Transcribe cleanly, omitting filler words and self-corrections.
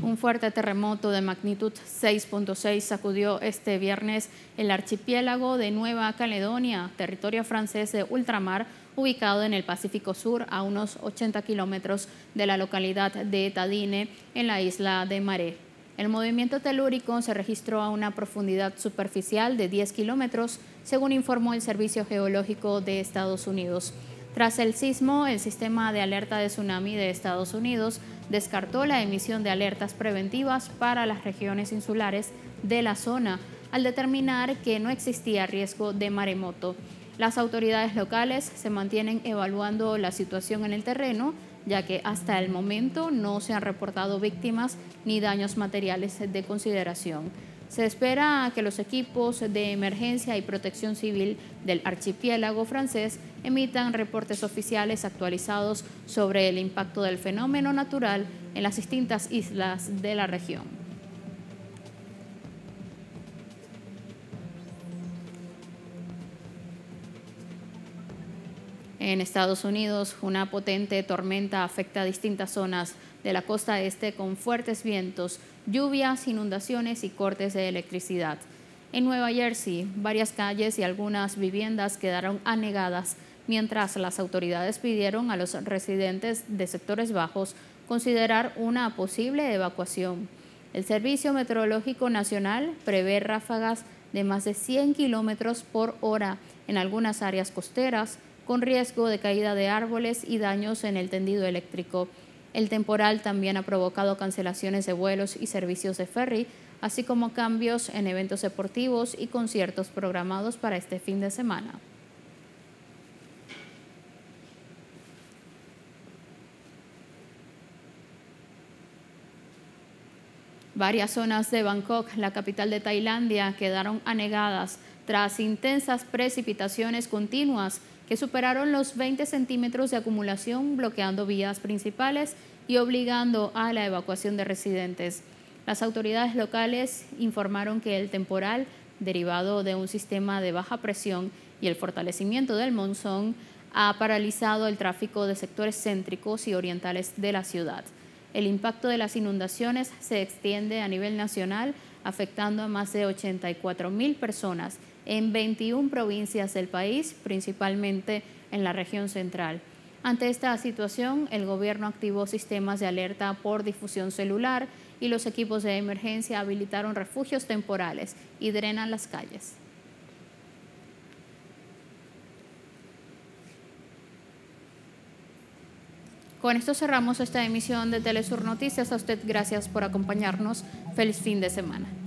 Un fuerte terremoto de magnitud 6.6 sacudió este viernes el archipiélago de Nueva Caledonia, territorio francés de ultramar, ubicado en el Pacífico Sur, a unos 80 kilómetros de la localidad de Tadine, en la isla de Maré. El movimiento telúrico se registró a una profundidad superficial de 10 kilómetros, según informó el Servicio Geológico de Estados Unidos. Tras el sismo, el sistema de alerta de tsunami de Estados Unidos descartó la emisión de alertas preventivas para las regiones insulares de la zona, al determinar que no existía riesgo de maremoto. Las autoridades locales se mantienen evaluando la situación en el terreno, ya que hasta el momento no se han reportado víctimas ni daños materiales de consideración. Se espera que los equipos de emergencia y protección civil del archipiélago francés emitan reportes oficiales actualizados sobre el impacto del fenómeno natural en las distintas islas de la región. En Estados Unidos, una potente tormenta afecta a distintas zonas de la costa este con fuertes vientos, lluvias, inundaciones y cortes de electricidad. En Nueva Jersey, varias calles y algunas viviendas quedaron anegadas, mientras las autoridades pidieron a los residentes de sectores bajos considerar una posible evacuación. El Servicio Meteorológico Nacional prevé ráfagas de más de 100 kilómetros por hora en algunas áreas costeras, con riesgo de caída de árboles y daños en el tendido eléctrico. El temporal también ha provocado cancelaciones de vuelos y servicios de ferry, así como cambios en eventos deportivos y conciertos programados para este fin de semana. Varias zonas de Bangkok, la capital de Tailandia, quedaron anegadas tras intensas precipitaciones continuas que superaron los 20 centímetros de acumulación, bloqueando vías principales y obligando a la evacuación de residentes. Las autoridades locales informaron que el temporal, derivado de un sistema de baja presión y el fortalecimiento del monzón, ha paralizado el tráfico de sectores céntricos y orientales de la ciudad. El impacto de las inundaciones se extiende a nivel nacional, afectando a más de 84,000 personas en 21 provincias del país, principalmente en la región central. Ante esta situación, el gobierno activó sistemas de alerta por difusión celular y los equipos de emergencia habilitaron refugios temporales y drenan las calles. Con esto cerramos esta emisión de Telesur Noticias. A usted, gracias por acompañarnos. Feliz fin de semana.